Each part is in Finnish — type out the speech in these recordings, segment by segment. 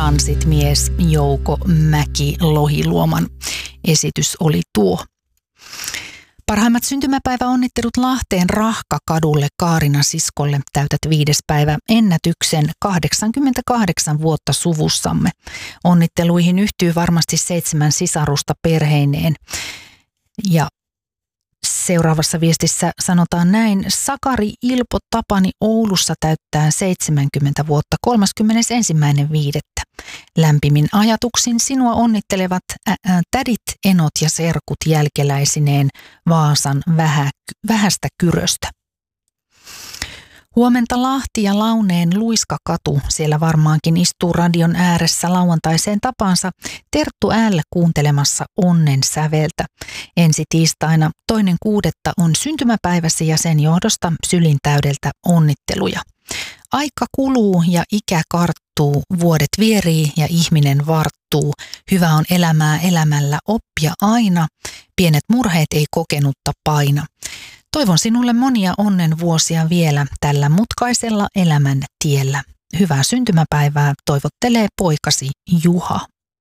Transitmies Jouko Mäki-Lohiluoman esitys oli tuo. Parhaimmat syntymäpäiväonnittelut Lahteen Rahkakadulle Kaarina siskolle. Täytät 5. päivä ennätyksen 88 vuotta suvussamme. Onnitteluihin yhtyy varmasti 7 sisarusta perheineen. Ja seuraavassa viestissä sanotaan näin: Sakari Ilpo Tapani Oulussa täyttää 70 vuotta 31.5. Lämpimin ajatuksin sinua onnittelevat tädit, enot ja serkut jälkeläisineen Vaasan Vähästä Kyröstä. Huomenta Lahti ja Launeen Luiskakatu. Siellä varmaankin istuu radion ääressä lauantaiseen tapansa Terttu Äällä kuuntelemassa onnen säveltä. Ensi tiistaina 2.6. on syntymäpäiväsi ja sen johdosta sylin täydeltä onnitteluja. Aika kuluu ja ikä karttuu, vuodet vierii ja ihminen varttuu. Hyvä on elämää elämällä oppia aina, pienet murheet ei kokenutta paina. Toivon sinulle monia onnen vuosia vielä tällä mutkaisella elämän tiellä. Hyvää syntymäpäivää toivottelee poikasi Juha.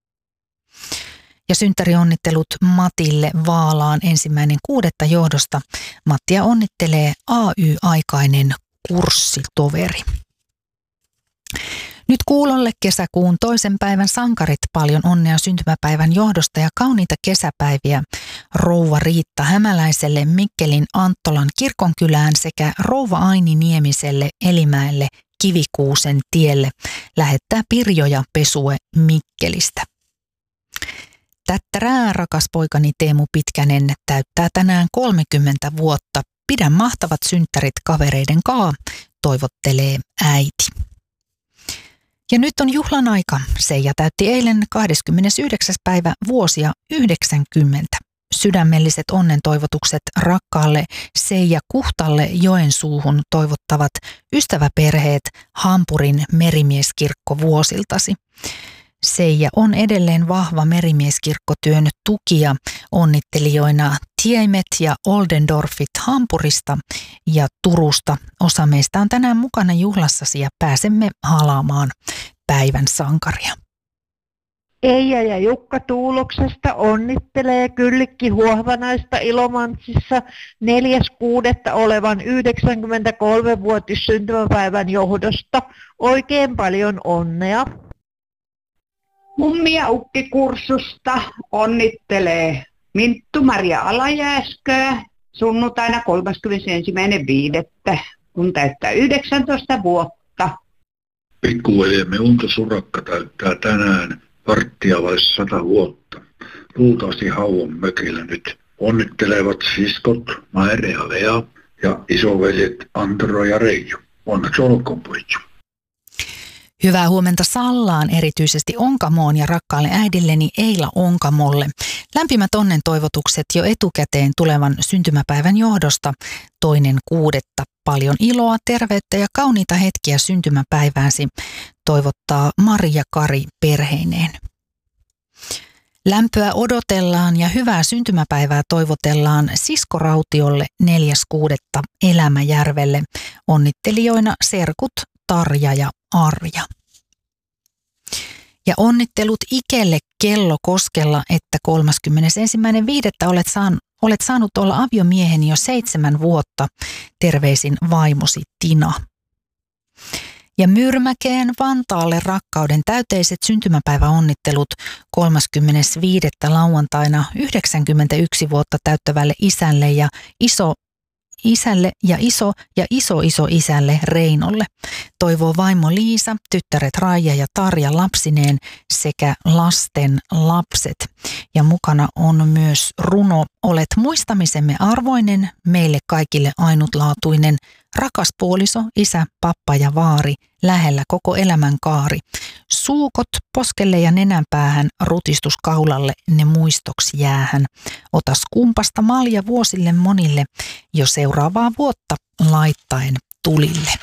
Ja synttärionnittelut Matille Vaalaan 1.6. johdosta. Mattia onnittelee AY-aikainen kurssitoveri. Nyt kuulolle kesäkuun 2. päivän sankarit, paljon onnea syntymäpäivän johdosta ja kauniita kesäpäiviä rouva Riitta Hämäläiselle Mikkelin Anttolan kirkonkylään sekä rouva Aini Niemiselle Elimäelle Kivikuusen tielle. Lähettää Pirjo ja Pesue Mikkelistä. Tättärää, rakas poikani Teemu Pitkänen täyttää tänään 30 vuotta. Pidä mahtavat synttärit kavereiden kaa, toivottelee äiti. Ja nyt on juhlan aika. Seija täytti eilen 29. päivä vuosia 90. Sydämelliset onnentoivotukset rakkaalle Seija Kuhtalle Joensuuhun toivottavat ystäväperheet Hampurin merimieskirkko vuosiltasi. Seija on edelleen vahva merimieskirkkotyön tukija, onnittelijoina Tiemet ja Oldendorfit Hampurista ja Turusta. Osa meistä on tänään mukana juhlassasi ja pääsemme halaamaan päivän sankaria. Eija ja Jukka Tuuloksesta onnittelee Kyllikki Huohvanaista Ilomantsissa 4.6. olevan 93-vuotis syntymäpäivän johdosta. Oikein paljon onnea. Mummi ja ukki Kursusta onnittelee Minttu Maria Alajääsköä sunnuntaina 31.5. kun täyttää 19 vuotta. Pikkuveljemme Unto Surakka täyttää tänään varttia vai 100 vuotta. Luultavasti Hauon mökillä nyt onnittelevat siskot Maire ja Lea ja isoveljet Antero ja Reijo. Onneksi olkoon pojitsu. Hyvää huomenta Sallaan, erityisesti Onkamoon ja rakkaalle äidilleni Eila Onkamolle. Lämpimät onnen toivotukset jo etukäteen tulevan syntymäpäivän johdosta 2.6. Paljon iloa, terveyttä ja kauniita hetkiä syntymäpäivääsi toivottaa Maria Kari perheineen. Lämpöä odotellaan ja hyvää syntymäpäivää toivotellaan Sisko Rautiolle 4.6. Elämäjärvelle. Onnittelijoina serkut Tarja ja Arja. Ja onnittelut Ikelle Kellokoskella, että 31.5. olet saanut olla aviomieheni jo 7 vuotta. Terveisin vaimosi Tina. Ja Myyrmäkeen Vantaalle rakkauden täyteiset syntymäpäiväonnittelut 35. lauantaina 91 vuotta täyttävälle isälle ja iso isälle Reinolle. Toivoo vaimo Liisa, tyttäret Raija ja Tarja lapsineen sekä lasten lapset. Ja mukana on myös runo Olet muistamisemme arvoinen, meille kaikille ainutlaatuinen, rakas puoliso, isä, pappa ja vaari, lähellä koko elämän kaari. Suukot poskelle ja nenänpäähän, rutistus kaulalle, ne muistoksi jäähän. Otas kumpasta malja vuosille monille, jo seuraavaa vuotta laittaen tulille.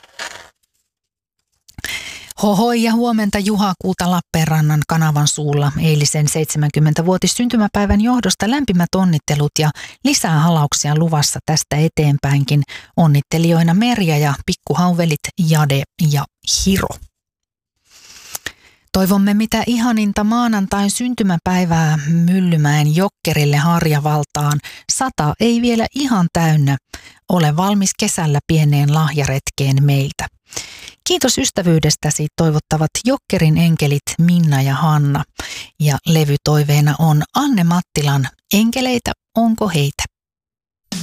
Hohoi ja huomenta Juha Kulta Lappeenrannan kanavan suulla eilisen 70-vuotis syntymäpäivän johdosta lämpimät onnittelut ja lisää halauksia luvassa tästä eteenpäinkin. Onnittelijoina Merja ja pikkuhauvelit Jade ja Hiro. Toivomme mitä ihaninta maanantain syntymäpäivää Myllymäen Jokkerille Harjavaltaan. 100 ei vielä ihan täynnä. Ole valmis kesällä pieneen lahjaretkeen meiltä. Kiitos ystävyydestäsi, toivottavat Jokkerin enkelit Minna ja Hanna. Ja levytoiveena on Anne Mattilan Enkeleitä, onko heitä?